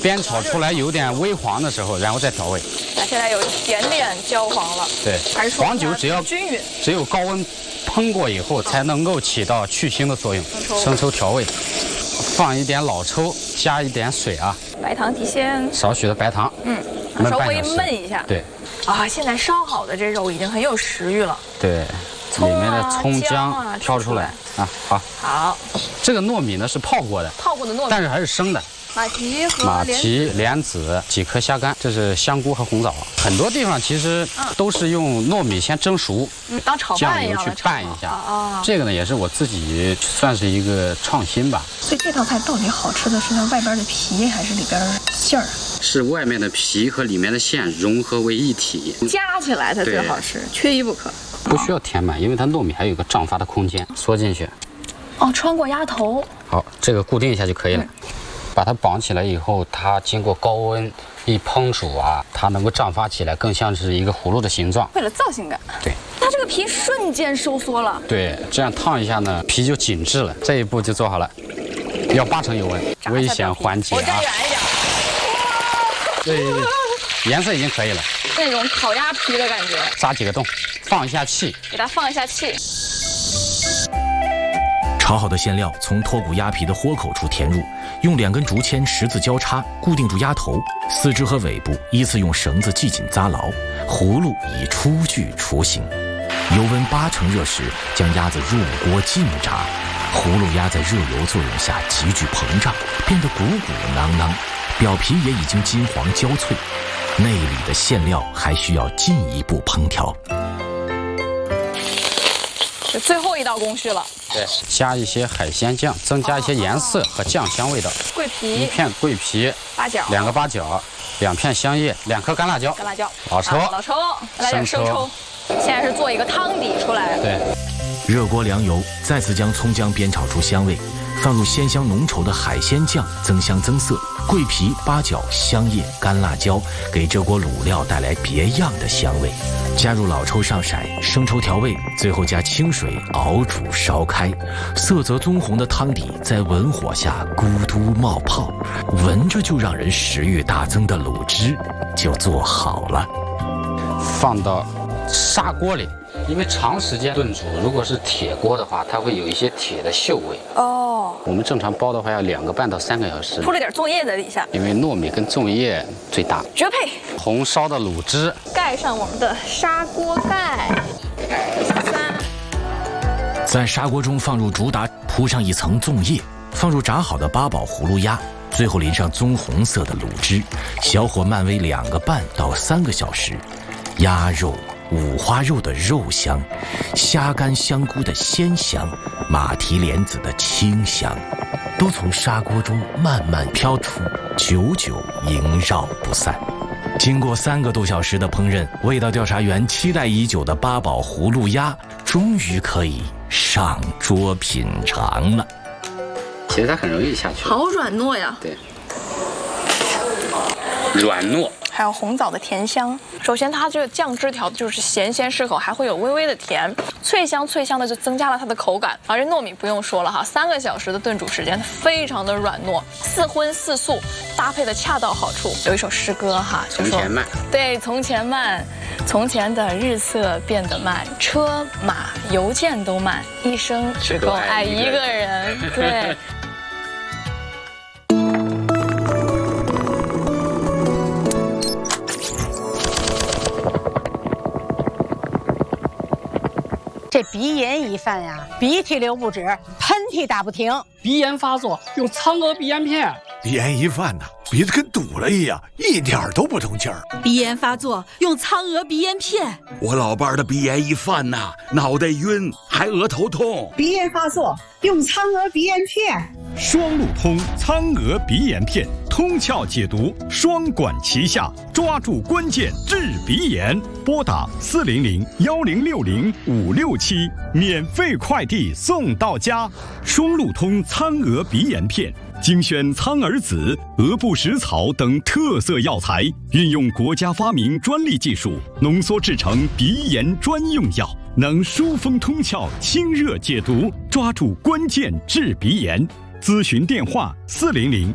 煸炒出来有点微黄的时候，然后再调味。 那现在有一点点焦黄了。 对， 还是说黄酒只要均匀， 只有高温烹过以后，才能够起到去腥的作用。生抽调味，放一点老抽，加一点水啊。 白糖提鲜， 少许的白糖。 稍微焖一下。 对。 啊，现在烧好的这肉已经很有食欲了。 对。里面的葱姜挑出来啊，好。 好， 这个糯米呢是泡过的， 糯米， 但是还是生的。 马蹄和马蹄、莲子、几颗虾干，这是香菇和红枣。很多地方其实都是用糯米先蒸熟， 当炒饭一样酱油去拌一下。这个呢也是我自己算是一个创新吧。 所以这道菜到底好吃的是它外边的皮还是里边馅儿？ 是外面的皮和里面的馅融合为一体， 加起来才最好吃，缺一不可。 不需要填满，因为它糯米还有个胀发的空间，缩进去。 哦，穿过鸭头。 好，这个固定一下就可以了。把它绑起来以后，它经过高温一烹煮啊，它能够胀发起来，更像是一个葫芦的形状。 为了造型感。对。它这个皮瞬间收缩了。对， 这样烫一下呢，皮就紧致了。这一步就做好了，要8成油温，危险缓解啊。 我站远一点。 对，颜色已经可以了。 那种烤鸭皮的感觉。 扎几个洞，放一下气， 给它放一下气。 炒好的馅料从脱骨鸭皮的豁口处填入，用2根竹签十字交叉固定住鸭头，四肢和尾部依次用绳子系紧扎牢，葫芦已初具雏形。油温8成热时，将鸭子入锅浸炸，葫芦鸭在热油作用下急剧膨胀，变得鼓鼓囊囊，表皮也已经金黄焦脆，内里的馅料还需要进一步烹调。 最后一道工序了。 对，加一些海鲜酱，增加一些颜色和酱香味道。 桂皮 ，1片桂皮 ，8角 ，2个八角，2片香叶，2颗干辣椒，老抽， 来点生抽。现在是做一个汤底出来。 对， 热锅凉油，再次将葱姜煸炒出香味，放入鲜香浓稠的海鲜酱，增香增色。桂皮、八角、香叶、干辣椒给这锅卤料带来别样的香味。加入老抽上色，生抽调味，最后加清水熬煮烧开，色泽棕红的汤底在文火下咕嘟冒泡，闻着就让人食欲大增的卤汁就做好了。 放到砂锅里，因为长时间炖煮，如果是铁锅的话，它会有一些铁的锈味。我们正常煲的话要2个半到3个小时。 铺了点粽叶在底下， 因为糯米跟粽叶最搭， 绝配。 红烧的卤汁， 盖上我们的砂锅盖， 在砂锅中放入竹达，铺上一层粽叶，放入炸好的八宝葫芦鸭，最后淋上棕红色的卤汁，小火慢煨2个半到3个小时。鸭肉、五花肉的肉香，虾干香菇的鲜香，马蹄莲子的清香，都从砂锅中慢慢飘出，久久萦绕不散。经过3个多小时的烹饪，味道调查员期待已久的八宝葫芦鸭终于可以上桌品尝了。 其实它很容易下去， 好软糯呀。 对，软糯。 还有红枣的甜香。首先，它这个酱汁调的就是咸鲜适口，还会有微微的甜，脆香的就增加了它的口感。而这糯米不用说了哈，3个小时的炖煮时间，非常的软糯，4荤4素搭配的恰到好处。有一首诗歌哈，就说从前慢， 对，从前慢，从前的日色变得慢，车马邮件都慢，一生只够爱一个人。对。 这鼻炎一犯呀，鼻涕流不止，喷嚏打不停。 鼻炎发作用苍娥鼻炎片。 鼻炎一犯呐，鼻子跟堵了一样，一点都不通气儿。 鼻炎发作用苍娥鼻炎片。 我老伴儿的鼻炎一犯呐，脑袋晕，还额头痛。 鼻炎发作用苍娥鼻炎片。 双路通苍娥鼻炎片，通窍解毒，双管齐下，抓住关键治鼻炎。拨打400-1060-567，免费快递送到家。双路通苍娥鼻炎片，精选苍耳子、鹅不食草等特色药材，运用国家发明专利技术，浓缩制成鼻炎专用药，能疏风通窍、清热解毒，抓住关键治鼻炎。咨询电话：400